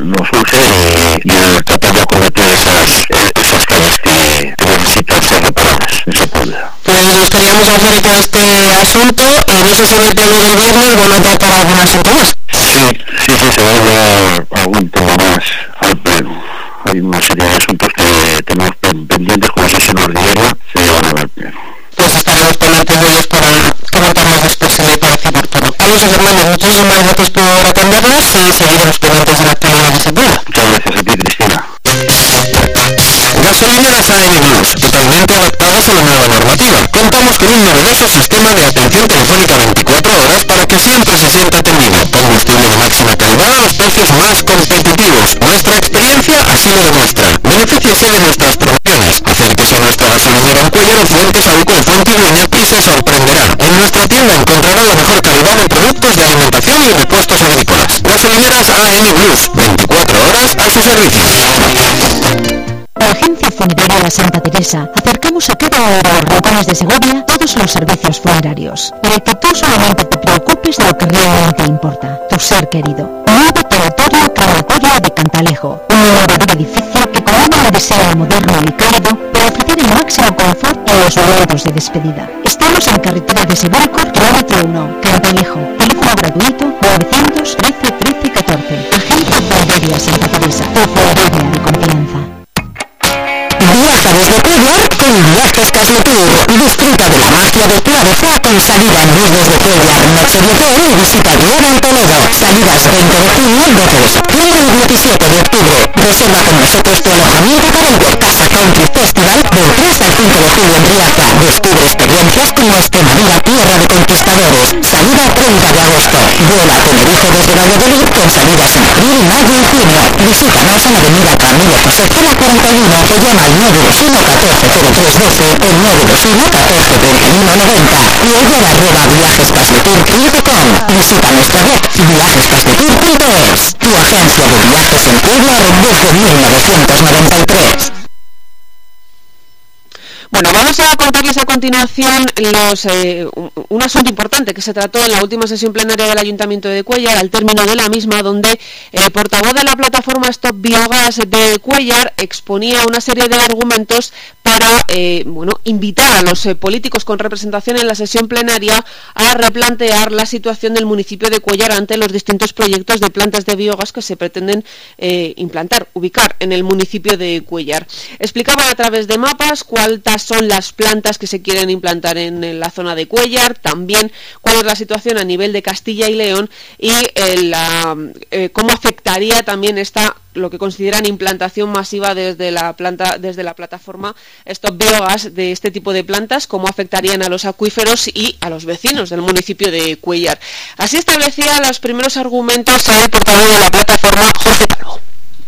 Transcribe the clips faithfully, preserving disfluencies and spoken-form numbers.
nos urge y, y tratar de acometer esas, esas calles que, que necesitan ser reparadas en Sepúlveda. Pues nos queríamos hacer eco de este asunto y no sé si en el pleno del viernes van a tratar algún asunto más. Sí, sí, sí, se va a llevar algún tema más al pleno. Hay una serie de asuntos que tenemos pendientes con la sesión ordinaria, se llevan al pleno. Pues estaremos pendientes de ellos para comentarnos después si le parece oportuno. Carlos y Fernando, muchísimas gracias por atendernos y seguiremos pendientes de la actividad de Sepúlveda. Muchas gracias a ti, Cristina. Gasolineras A M Plus, totalmente adaptadas a la nueva normativa. Contamos con un novedoso sistema de atención telefónica veinticuatro horas para que siempre se sienta atendido. Combustible de máxima calidad a los precios más competitivos. Nuestra experiencia así lo demuestra. Benefíciese de nuestras promociones. Acérquese a nuestra gasolinera en Cuéllar o Fuentes Aluco de Fuentidueña y se sorprenderá. En nuestra tienda encontrará la mejor calidad en productos de alimentación y repuestos agrícolas. Gasolineras A M Plus, veinticuatro horas a su servicio. Agencia Funeraria La Santa Teresa. Acercamos a cada uno de los rincones de Segovia todos los servicios funerarios, para que tú solamente te preocupes de lo que realmente importa, tu ser querido. Nuevo territorio crematorio de Cantalejo, un innovador edificio que combina un diseño moderno y cálido para ofrecer el máximo confort en los momentos de despedida. Estamos en carretera de Sebúrcor, kilómetro uno, Cantalejo. Teléfono gratuito novecientos trece trece catorce. Agencia Funeraria Santa Teresa, tu funeraria de confianza. Viaja desde Cuéllar con Viajes Casletur. Disfruta de la magia de Clareza con salida en Vies desde Cuéllar, noche de hotel y visita guiada en Toledo. Salidas veinte de junio, doce de septiembre y diecisiete de octubre. Reserva con nosotros tu alojamiento para el Workasa Country Festival del tres al cinco de julio en Riaza. Descubre experiencias como Extremadura, tierra de conquistadores. Salida treinta de agosto. Vuela a Tenerife desde Valladolid con salidas en abril, mayo y junio. Visítanos en Avenida Camilo José Cela cuarenta y uno o llama al nueve dos uno catorce cero tres doce o nueve dos uno catorce treinta y uno noventa y ella la arroba viajescasletur punto com. Visita nuestra web viajescasletur punto es, tu agencia de viajes en Cuéllar desde mil novecientos noventa y tres. Bueno, vamos a contarles a continuación los, eh, un, un asunto importante que se trató en la última sesión plenaria del Ayuntamiento de Cuéllar, al término de la misma, donde el portavoz de la plataforma Stop Biogas de Cuéllar exponía una serie de argumentos para eh, bueno, invitar a los eh, políticos con representación en la sesión plenaria a replantear la situación del municipio de Cuéllar ante los distintos proyectos de plantas de biogás que se pretenden eh, implantar, ubicar en el municipio de Cuéllar. Explicaba a través de mapas cuántas son las plantas que se quieren implantar en, en la zona de Cuéllar, también cuál es la situación a nivel de Castilla y León y eh, la, eh, cómo afectaría también esta lo que consideran implantación masiva desde la planta desde la plataforma Stop Biogas de este tipo de plantas, cómo afectarían a los acuíferos y a los vecinos del municipio de Cuéllar. Así establecía los primeros argumentos el portavoz de la plataforma, Jorge Calvo.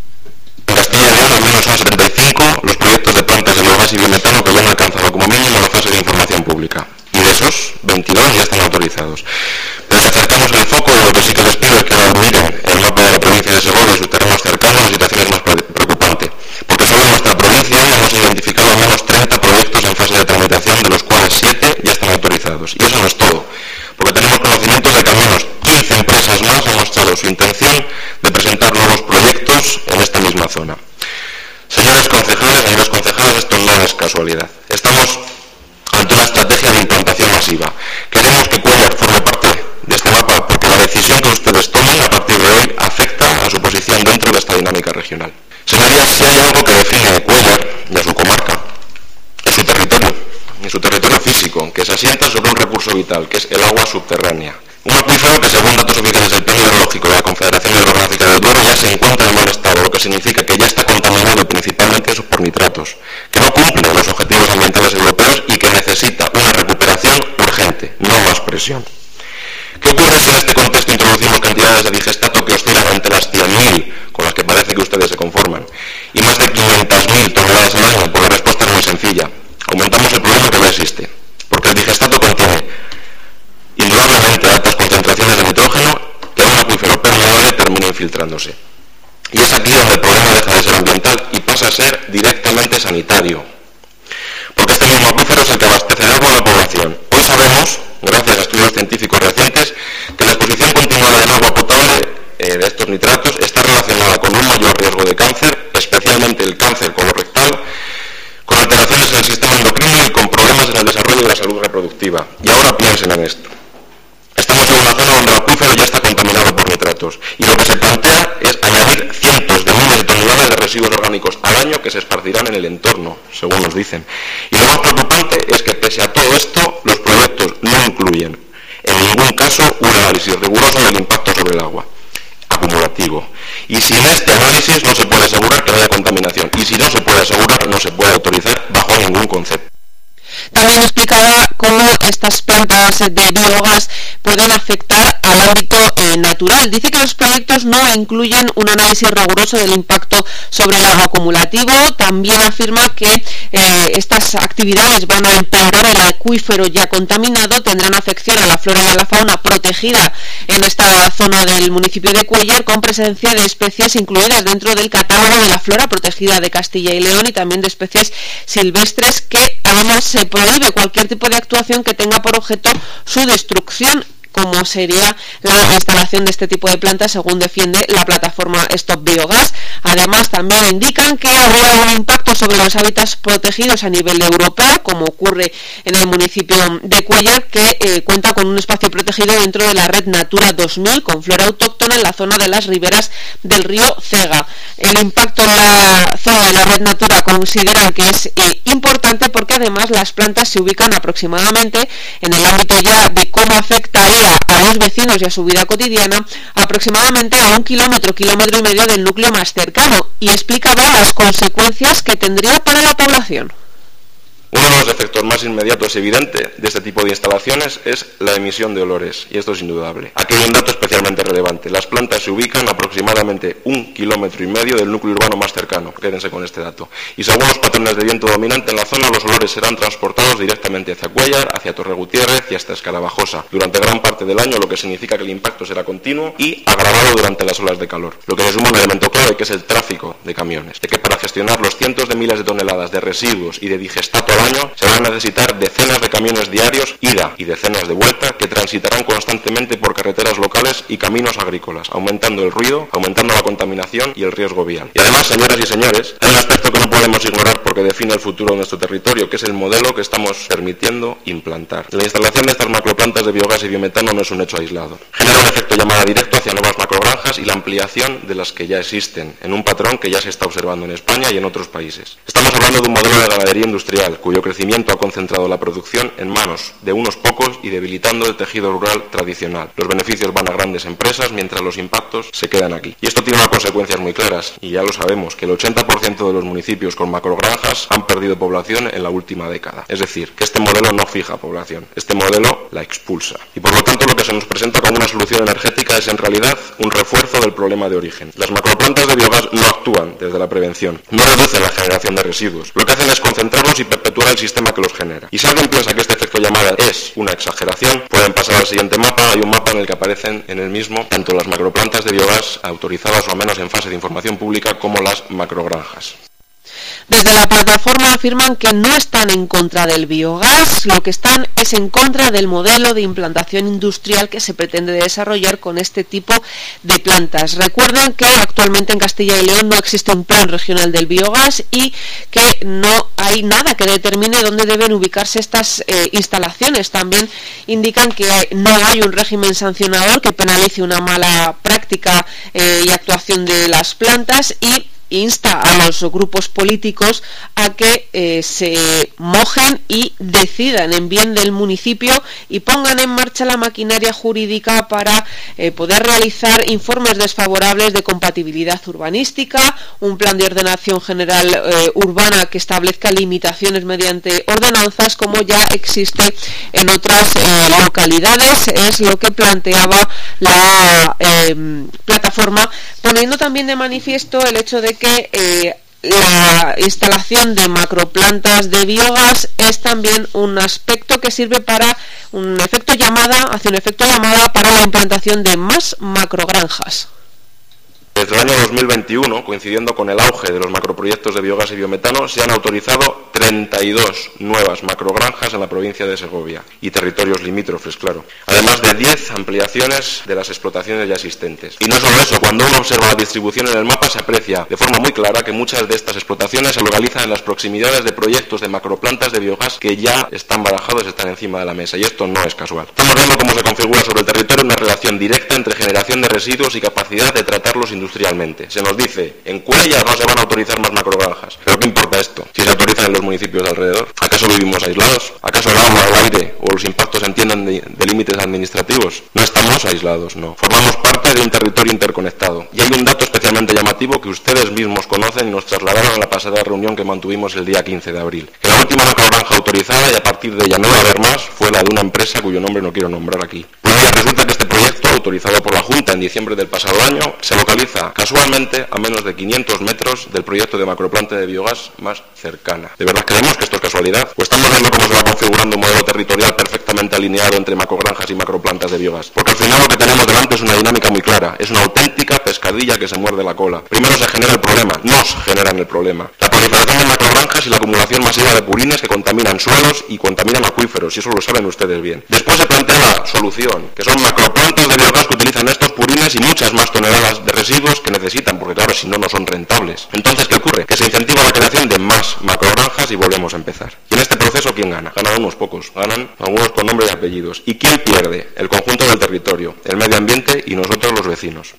En Castilla y León al menos son setenta y cinco los proyectos de plantas de biogás y biometano que ya han alcanzado como mínimo la fase de información pública, y de esos veintidós ya están autorizados. Pero si acercamos el foco de lo que sí que les pido es que miren el mapa de la provincia de Segovia y sus terrenos cercanos, la situación es más preocupante, porque solo en nuestra provincia hemos identificado al menos treinta proyectos en fase de tramitación, de los cuales siete ya están autorizados. Y eso no es todo, porque tenemos conocimientos de que al menos quince empresas más han mostrado su intención de presentar nuevos proyectos en esta misma zona. Señores concejales, señores concejales, esto no es casualidad. Estamos ante una estrategia de implantación masiva. Queremos que Cuéllar forme parte de este mapa porque la decisión que ustedes tomen a partir de hoy afecta a su posición dentro de esta dinámica regional. Señorías, si hay algo que define a Cuéllar y a su comarca, es su territorio, y su territorio físico, que se asienta sobre un recurso vital, que es el agua subterránea. Un acuífero que, según datos oficiales del Plan Hidrológico de la Confederación Hidrográfica del Duero, ya se encuentra en mal estado, lo que significa que ya está contaminado principalmente por nitratos, que no cumple los objetivos ambientales europeos y que necesita una recuperación urgente, no más presión. ¿Qué ocurre si en este contexto introducimos cantidades de digestato que oscilan entre las cien mil, con las que parece que ustedes se conforman, y más de quinientas mil toneladas al año? Pues la respuesta es muy sencilla. Aumentamos el problema que no existe, porque el digestato contiene indudablemente altas concentraciones de nitrógeno que en un acuífero permeable termina infiltrándose. Y es aquí donde el problema deja de ser ambiental y pasa a ser directamente sanitario, porque este mismo acuífero es el que abastece de agua a la población. Hoy sabemos, gracias a estudios científicos recientes, que la exposición continuada en agua potable eh, de estos nitratos está relacionada con un definitiva. Y ahora piensen en esto. Estamos en una zona donde el acuífero ya está contaminado por nitratos y lo que se plantea es añadir cientos de miles de toneladas de residuos orgánicos al año que se esparcirán en el entorno, según nos dicen. Y lo más preocupante es que pese a todo esto, los proyectos no incluyen en ningún caso un análisis riguroso del impacto sobre el agua, acumulativo. Y sin este análisis no se puede asegurar que no haya contaminación. Y si no se puede asegurar, no se puede autorizar bajo ningún concepto. También explicaba cómo estas plantas de biogás pueden afectar al ámbito eh, natural. Dice que los proyectos no incluyen un análisis riguroso del impacto sobre el agua acumulativo. También afirma que eh, estas actividades van a empeorar el acuífero ya contaminado, tendrán afección a la flora y a la fauna protegida en esta zona del municipio de Cuéllar, con presencia de especies incluidas dentro del catálogo de la flora protegida de Castilla y León y también de especies silvestres, que además se prohíbe cualquier tipo de actuación que tenga por objeto su destrucción, como sería la instalación de este tipo de plantas, según defiende la plataforma Stop Biogas. Además, también indican que habrá un impacto sobre los hábitats protegidos a nivel europeo, como ocurre en el municipio de Cuéllar, que eh, cuenta con un espacio protegido dentro de la red Natura dos mil, con flora autóctona en la zona de las riberas del río Cega. El impacto en la zona de la red Natura consideran que es eh, importante porque además las plantas se ubican aproximadamente en el ámbito ya de cómo afectaría a los vecinos y a su vida cotidiana, aproximadamente a un kilómetro, kilómetro y medio del núcleo más cercano, y explicaba las consecuencias que tendría para la población. Uno de los efectos más inmediatos y evidentes de este tipo de instalaciones es la emisión de olores, y esto es indudable. Aquí hay un dato especialmente relevante. Las plantas se ubican aproximadamente un kilómetro y medio del núcleo urbano más cercano. Quédense con este dato. Y según los patrones de viento dominante en la zona, los olores serán transportados directamente hacia Cuéllar, hacia Torre Gutiérrez y hasta Escarabajosa durante gran parte del año, lo que significa que el impacto será continuo y agravado durante las olas de calor. Lo que se suma un elemento clave, que es el tráfico de camiones, de que para gestionar los cientos de miles de toneladas de residuos y de digestato año, se van a necesitar decenas de camiones diarios, ida y decenas de vuelta, que transitarán constantemente por carreteras locales y caminos agrícolas, aumentando el ruido, aumentando la contaminación y el riesgo vial. Y además, señoras y señores, hay un aspecto que no podemos ignorar porque define el futuro de nuestro territorio, que es el modelo que estamos permitiendo implantar. La instalación de estas macroplantas de biogás y biometano no es un hecho aislado. Genera un efecto llamada directo hacia nuevas macrogranjas y la ampliación de las que ya existen, en un patrón que ya se está observando en España y en otros países. Estamos hablando de un modelo de ganadería industrial, cuyo crecimiento ha concentrado la producción en manos de unos pocos y debilitando el tejido rural tradicional. Los beneficios van a grandes empresas, mientras los impactos se quedan aquí. Y esto tiene unas consecuencias muy claras, y ya lo sabemos, que el ochenta por ciento de los municipios con macrogranjas han perdido población en la última década. Es decir, que este modelo no fija población, este modelo la expulsa. Y por lo tanto, lo que se nos presenta como una solución energética es en realidad un refuerzo del problema de origen. Las macroplantas de biogás no actúan desde la prevención, no reducen la generación de residuos. Lo que hacen es concentrarlos y perpetuar el sistema que los genera. Y si alguien piensa que este efecto llamada es una exageración, pueden pasar al siguiente mapa. Hay un mapa en el que aparecen en el mismo tanto las macroplantas de biogás autorizadas o al menos en fase de información pública como las macrogranjas. Desde la plataforma afirman que no están en contra del biogás, lo que están es en contra del modelo de implantación industrial que se pretende desarrollar con este tipo de plantas. Recuerden que actualmente en Castilla y León no existe un plan regional del biogás y que no hay nada que determine dónde deben ubicarse estas eh, instalaciones. También indican que no hay un régimen sancionador que penalice una mala práctica eh, y actuación de las plantas, y insta a los grupos políticos a que eh, se mojen y decidan en bien del municipio y pongan en marcha la maquinaria jurídica para eh, poder realizar informes desfavorables de compatibilidad urbanística, un plan de ordenación general eh, urbana que establezca limitaciones mediante ordenanzas, como ya existe en otras eh, localidades. Es lo que planteaba la eh, plataforma, poniendo también de manifiesto el hecho de que eh, la instalación de macroplantas de biogás es también un aspecto que sirve para un efecto llamada, hace un efecto llamada para la implantación de más macrogranjas. Desde el año dos mil veintiuno, coincidiendo con el auge de los macroproyectos de biogás y biometano, se han autorizado tres treinta y dos nuevas macrogranjas en la provincia de Segovia y territorios limítrofes, claro, además de diez ampliaciones de las explotaciones ya existentes. Y no solo eso, cuando uno observa la distribución en el mapa se aprecia de forma muy clara que muchas de estas explotaciones se localizan en las proximidades de proyectos de macroplantas de biogás que ya están barajados, están encima de la mesa, y esto no es casual. Estamos viendo cómo se configura sobre el territorio una relación directa entre generación de residuos y capacidad de tratarlos industrialmente. Se nos dice, en Cuéllar no se van a autorizar más macrogranjas. ¿Pero qué importa esto? Si se autorizan en los municipios de alrededor. ¿Acaso vivimos aislados? ¿Acaso el agua, el aire o los impactos entienden de, de límites administrativos? No estamos aislados, no. Formamos parte de un territorio interconectado. Y hay un dato especialmente llamativo que ustedes mismos conocen y nos trasladaron en la pasada reunión que mantuvimos el día quince de abril. Que la última macrogranja autorizada, y a partir de ella no va a haber más, fue la de una empresa cuyo nombre no quiero nombrar aquí. Pues bien, resulta que este proyecto, autorizado por la Junta en diciembre del pasado año, se localiza casualmente a menos de quinientos metros del proyecto de macroplanta de biogás más cercana. ¿De verdad creemos que esto es casualidad? ¿O estamos viendo cómo se va configurando un modelo territorial perfectamente alineado entre macrogranjas y macroplantas de biogás? Porque al final lo que tenemos delante es una dinámica muy clara, es una auténtica pescadilla que se muerde la cola. Primero se genera el problema, nos generan el problema. La proliferación de macrogranjas y la acumulación masiva de purines que contaminan suelos y contaminan acuíferos, y eso lo saben ustedes bien. Después se plantea la solución, que son macroplantas de biogás que utilizan estos purines y muchas más toneladas de residuos que necesitan, porque claro, si no, no son rentables. Entonces, ¿qué ocurre? Que se incentiva la creación de más macrogranjas y volvemos a empezar. Y en este proceso, ¿quién gana? Ganan unos pocos, ganan algunos con nombre y apellidos. ¿Y quién pierde? El conjunto del territorio, el medio ambiente y nosotros los vecinos.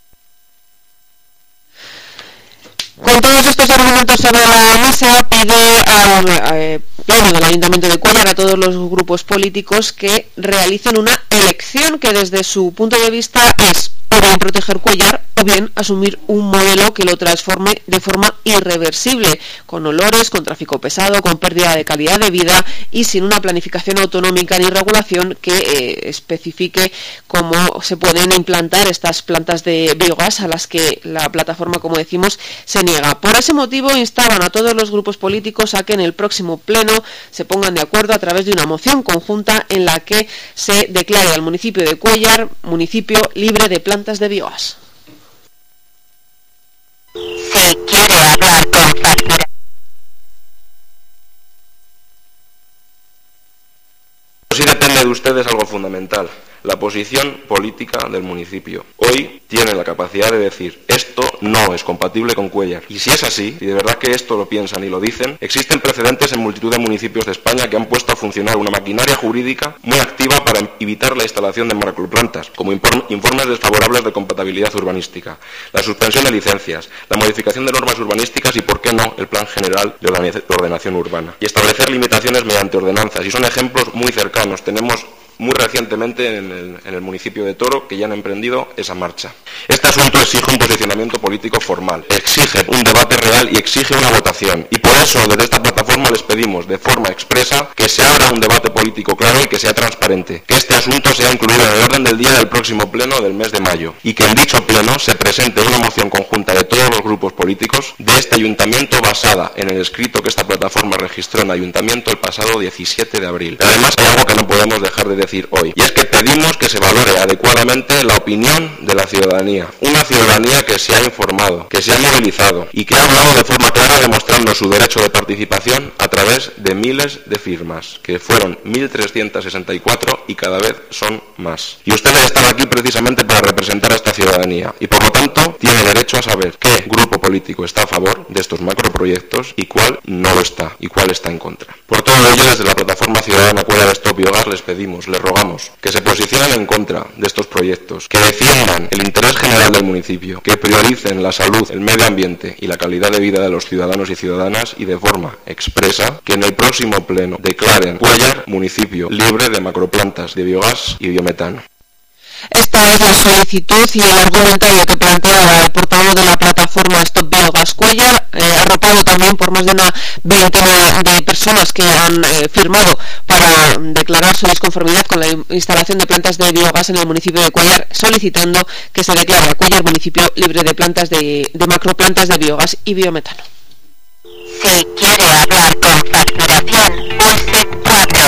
Con todos estos argumentos sobre la mesa, pide al eh, pleno del Ayuntamiento de Cuéllar a todos los grupos políticos que realicen una elección que desde su punto de vista es o bien proteger Cuéllar o bien asumir un modelo que lo transforme de forma irreversible, con olores, con tráfico pesado, con pérdida de calidad de vida y sin una planificación autonómica ni regulación que eh, especifique cómo se pueden implantar estas plantas de biogás a las que la plataforma, como decimos, se niega. Por ese motivo instaban a todos los grupos políticos a que en el próximo pleno se pongan de acuerdo a través de una moción conjunta en la que se declare al municipio de Cuéllar municipio libre de plantas de biogás. Si quiere hablar con factura. Sí depende de ustedes algo fundamental, la posición política del municipio. Hoy tienen la capacidad de decir, esto no es compatible con Cuéllar. Y si es así, y de verdad que esto lo piensan y lo dicen, existen precedentes en multitud de municipios de España que han puesto a funcionar una maquinaria jurídica muy activa para evitar la instalación de macroplantas, como informes desfavorables de compatibilidad urbanística, la suspensión de licencias, la modificación de normas urbanísticas y, por qué no, el Plan General de Ordenación Urbana. Y establecer limitaciones mediante ordenanzas. Y son ejemplos muy cercanos. Tenemos muy recientemente en el, en el municipio de Toro, que ya han emprendido esa marcha. Este asunto exige un posicionamiento político formal, exige un debate real y exige una votación. Y por eso, desde esta plataforma les pedimos de forma expresa que se abra un debate político claro y que sea transparente, que este asunto sea incluido en el orden del día del próximo pleno del mes de mayo y que en dicho pleno se presente una moción conjunta de todos los grupos políticos de este ayuntamiento basada en el escrito que esta plataforma registró en ayuntamiento el pasado diecisiete de abril. Además, hay algo que no podemos dejar de decir hoy, y es que pedimos que se valore adecuadamente la opinión de la ciudadanía, una ciudadanía que se ha informado, que se ha movilizado y que ha hablado de forma clara demostrando su derecho de participación a través de miles de firmas, que fueron mil trescientas sesenta y cuatro y cada vez son más. Y ustedes están aquí precisamente para representar a esta ciudadanía y por lo tanto tienen derecho a saber qué grupo político está a favor de estos macroproyectos y cuál no lo está y cuál está en contra. Por todo ello, desde la plataforma ciudadana Cuéllar Stop Biogás les pedimos, les rogamos que se posicionen en contra de estos proyectos, que defiendan el interés general del municipio, que prioricen la salud, el medio ambiente y la calidad de vida de los ciudadanos y ciudadanas y de forma expresa que en el próximo pleno declaren Cuéllar municipio libre de macroplantas de biogás y biometano. Esta es la solicitud y el argumentario que plantea el portavoz de la plataforma Stop Biogás Cuéllar, eh, arropado también por más de una veintena de personas que han eh, firmado para declarar su disconformidad con la instalación de plantas de biogás en el municipio de Cuéllar, solicitando que se declare a Cuéllar municipio libre de plantas de, de macroplantas de biogás y biometano. Si quiere hablar con facturación, pulse cuatro.